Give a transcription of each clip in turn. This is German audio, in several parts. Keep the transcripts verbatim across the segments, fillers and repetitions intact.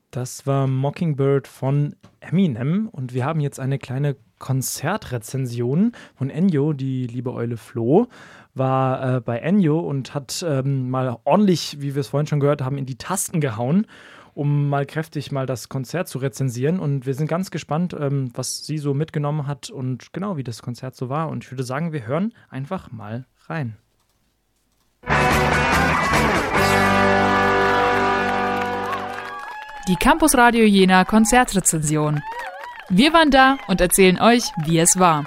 Das war Mockingbird von Eminem und wir haben jetzt eine kleine Konzertrezension von Ennio. Die liebe Eule Flo war äh, bei Ennio und hat ähm, mal ordentlich, wie wir es vorhin schon gehört haben, in die Tasten gehauen, um mal kräftig mal das Konzert zu rezensieren. Und wir sind ganz gespannt, ähm, was sie so mitgenommen hat und genau, wie das Konzert so war. Und ich würde sagen, wir hören einfach mal rein. Die Campus Radio Jena Konzertrezension. Wir waren da und erzählen euch, wie es war.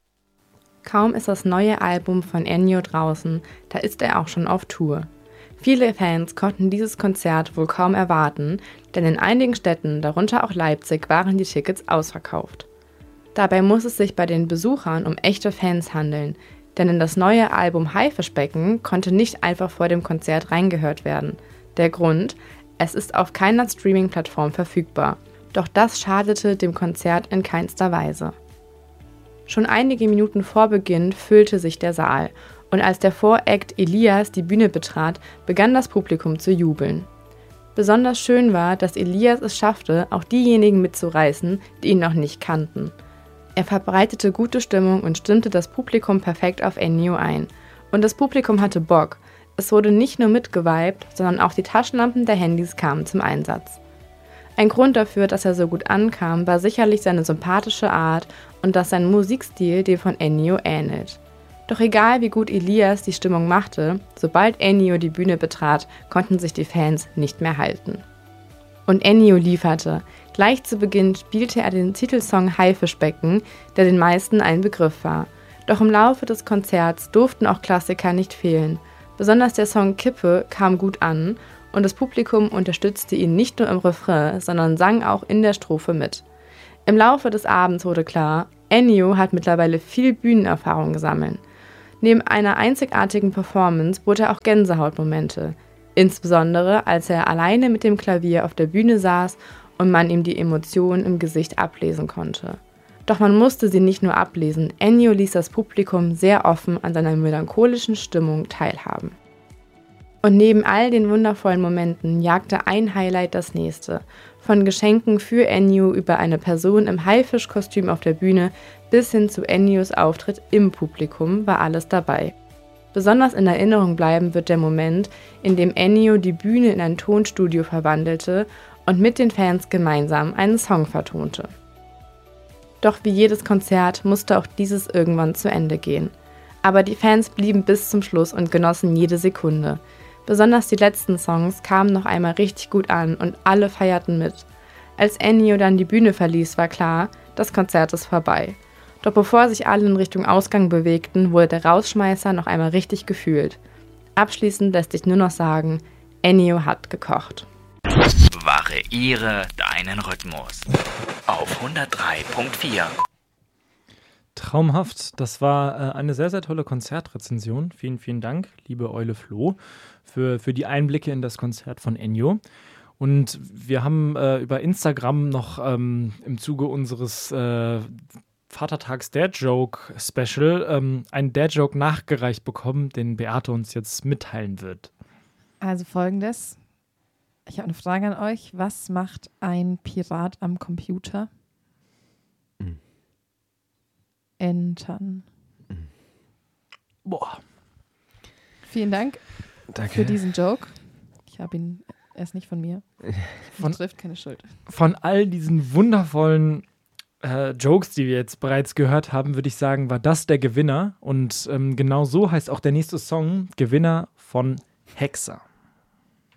Kaum ist das neue Album von Ennio draußen, da ist er auch schon auf Tour. Viele Fans konnten dieses Konzert wohl kaum erwarten, denn in einigen Städten, darunter auch Leipzig, waren die Tickets ausverkauft. Dabei muss es sich bei den Besuchern um echte Fans handeln, denn in das neue Album Haifischbecken konnte nicht einfach vor dem Konzert reingehört werden. Der Grund: Es ist auf keiner Streaming-Plattform verfügbar. Doch das schadete dem Konzert in keinster Weise. Schon einige Minuten vor Beginn füllte sich der Saal und als der Voract Elias die Bühne betrat, begann das Publikum zu jubeln. Besonders schön war, dass Elias es schaffte, auch diejenigen mitzureißen, die ihn noch nicht kannten. Er verbreitete gute Stimmung und stimmte das Publikum perfekt auf Ennio ein. Und das Publikum hatte Bock. Es wurde nicht nur mitgeweibt, sondern auch die Taschenlampen der Handys kamen zum Einsatz. Ein Grund dafür, dass er so gut ankam, war sicherlich seine sympathische Art und dass sein Musikstil dem von Ennio ähnelt. Doch egal wie gut Elias die Stimmung machte, sobald Ennio die Bühne betrat, konnten sich die Fans nicht mehr halten. Und Ennio lieferte. Gleich zu Beginn spielte er den Titelsong Haifischbecken, der den meisten ein Begriff war. Doch im Laufe des Konzerts durften auch Klassiker nicht fehlen. Besonders der Song Kippe kam gut an und das Publikum unterstützte ihn nicht nur im Refrain, sondern sang auch in der Strophe mit. Im Laufe des Abends wurde klar, Ennio hat mittlerweile viel Bühnenerfahrung gesammelt. Neben einer einzigartigen Performance bot er auch Gänsehautmomente, insbesondere als er alleine mit dem Klavier auf der Bühne saß und man ihm die Emotionen im Gesicht ablesen konnte. Doch man musste sie nicht nur ablesen, Ennio ließ das Publikum sehr offen an seiner melancholischen Stimmung teilhaben. Und neben all den wundervollen Momenten jagte ein Highlight das nächste. Von Geschenken für Ennio über eine Person im Haifischkostüm auf der Bühne bis hin zu Ennios Auftritt im Publikum war alles dabei. Besonders in Erinnerung bleiben wird der Moment, in dem Ennio die Bühne in ein Tonstudio verwandelte und mit den Fans gemeinsam einen Song vertonte. Doch wie jedes Konzert musste auch dieses irgendwann zu Ende gehen. Aber die Fans blieben bis zum Schluss und genossen jede Sekunde. Besonders die letzten Songs kamen noch einmal richtig gut an und alle feierten mit. Als Ennio dann die Bühne verließ, war klar, das Konzert ist vorbei. Doch bevor sich alle in Richtung Ausgang bewegten, wurde der Rausschmeißer noch einmal richtig gefühlt. Abschließend lässt sich nur noch sagen, Ennio hat gekocht. Variiere deinen Rhythmus auf hundertdrei Komma vier. Traumhaft, das war äh, eine sehr, sehr tolle Konzertrezension. Vielen, vielen Dank, liebe Eule Flo, für, für die Einblicke in das Konzert von Ennio. Und wir haben äh, über Instagram noch ähm, im Zuge unseres äh, Vatertags Dad-Joke Special ähm, einen Dad-Joke nachgereicht bekommen, den Beate uns jetzt mitteilen wird. Also folgendes. Ich habe eine Frage an euch. Was macht ein Pirat am Computer? Mhm. Entern. Mhm. Boah. Vielen Dank Danke. für diesen Joke. Ich habe ihn, er ist nicht von mir. Von, trifft keine Schuld. Von all diesen wundervollen äh, Jokes, die wir jetzt bereits gehört haben, würde ich sagen, war das der Gewinner. Und ähm, genau so heißt auch der nächste Song, Gewinner von Hexer.